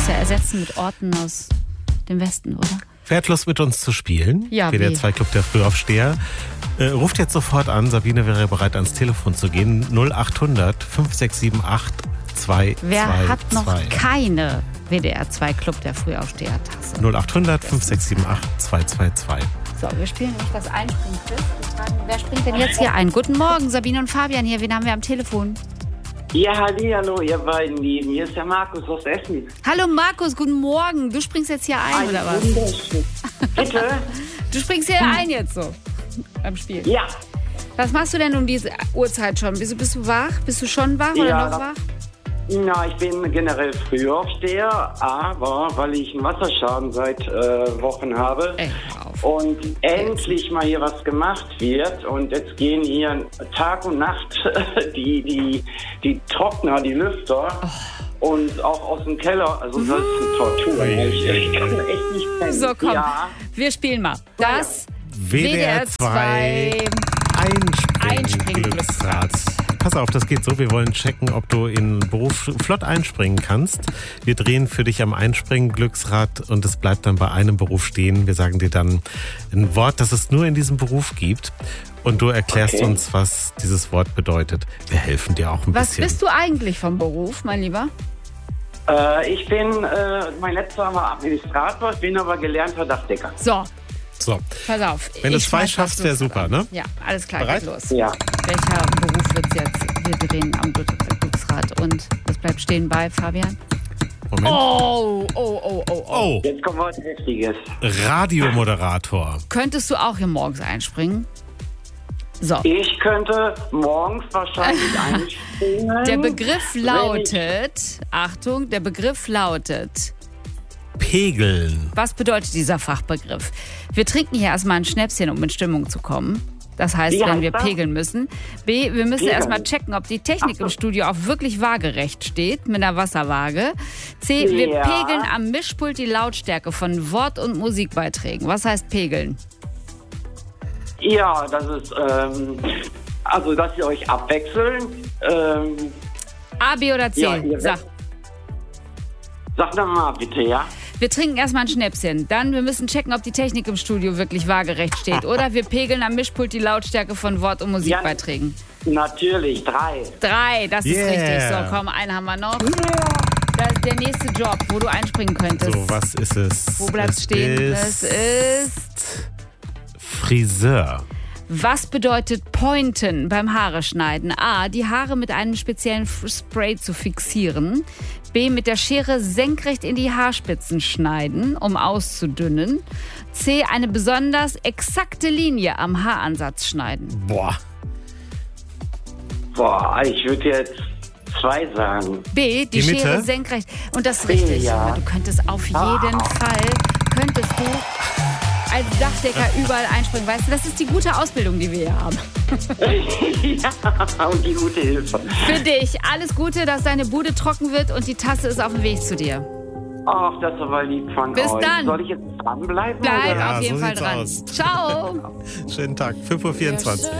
du ersetzen mit Orten aus dem Westen, oder? Wer hat Lust mit uns zu spielen? Ja, WDR 2 Club der Frühaufsteher. Ruft jetzt sofort an. Sabine wäre bereit, ans Telefon zu gehen. 0800 5678 222. Wer hat noch keine WDR 2 Club der Frühaufsteher-Tasse? 0800 5678 222. So, wir spielen nämlich das Einspringquiz. Wer springt denn jetzt hier ein? Guten Morgen, Sabine und Fabian hier. Wen haben wir am Telefon? Ja, hallihallo, ihr beiden Lieben. Hier ist der Markus aus Essen. Hallo Markus, guten Morgen. Du springst jetzt hier ein, oder was? Wunderschön. Bitte? Du springst hier ein jetzt so beim Spiel. Ja. Was machst du denn um diese Uhrzeit schon? Bist du wach? Bist du schon wach oder noch wach? Na, ich bin generell Frühaufsteher, aber weil ich einen Wasserschaden seit Wochen habe und endlich mal hier was gemacht wird und jetzt gehen hier Tag und Nacht die Trockner, die Lüfter und auch aus dem Keller, also das ist eine Tortur. Ich kann echt nicht pennen. So, komm, ja. Wir spielen mal. Das WDR 2 Einspringglücksrad. Pass auf, das geht so. Wir wollen checken, ob du in den Beruf flott einspringen kannst. Wir drehen für dich am Einspringen-Glücksrad und es bleibt dann bei einem Beruf stehen. Wir sagen dir dann ein Wort, das es nur in diesem Beruf gibt. Und du erklärst uns, was dieses Wort bedeutet. Wir helfen dir auch ein bisschen. Was bist du eigentlich vom Beruf, mein Lieber? Ich bin, mein letzter war Administrator, ich bin aber gelernter Dachdecker. So, pass auf. Wenn du 2 schaffst, wäre super, ne? Ja, alles klar, Bereit? geht los. Ja. Welcher Beruf wird's jetzt? Wir drehen am Glücksrad und das bleibt stehen bei Fabian. Moment. Oh. Jetzt kommt was Heftiges. Radiomoderator. Könntest du auch hier morgens einspringen? So. Ich könnte morgens wahrscheinlich einspringen. Der Begriff lautet, Achtung, der Begriff lautet, Pegeln. was bedeutet dieser Fachbegriff? Wir trinken hier erstmal ein Schnäpschen, um in Stimmung zu kommen. Das heißt, wenn wir pegeln müssen. B, wir müssen erstmal checken, ob die Technik im Studio auch wirklich waagerecht steht, mit einer Wasserwaage. C, wir pegeln am Mischpult die Lautstärke von Wort- und Musikbeiträgen. Was heißt pegeln? Ja, das ist, also, dass ihr euch abwechseln. A, B oder C? Ja, Sag doch mal bitte, ja? Wir trinken erstmal ein Schnäpschen. Dann, wir müssen checken, ob die Technik im Studio wirklich waagerecht steht. Oder wir pegeln am Mischpult die Lautstärke von Wort- und Musikbeiträgen. Ja, natürlich, 3. 3, das ist richtig. So, komm, einen haben wir noch. Das ist der nächste Job, wo du einspringen könntest. So, was ist es? Wo bleibt's stehen? Es ist Friseur. Was bedeutet pointen beim Haare schneiden? A, die Haare mit einem speziellen Spray zu fixieren. B, mit der Schere senkrecht in die Haarspitzen schneiden, um auszudünnen. C, eine besonders exakte Linie am Haaransatz schneiden. Boah, ich würde jetzt 2 sagen. B, die Mitte? Schere senkrecht. Und das ist richtig. Ja. Du könntest auf jeden Fall, als Dachdecker überall einspringen. Weißt du, das ist die gute Ausbildung, die wir hier haben. Ja, und die gute Hilfe. Für dich alles Gute, dass deine Bude trocken wird und die Tasse ist auf dem Weg zu dir. Ach, das ist aber lieb von euch. Bis dann. Soll ich jetzt dranbleiben? Bleib oder? auf jeden so Fall sieht's dran. aus. Ciao. Schönen Tag, 5:24 Uhr.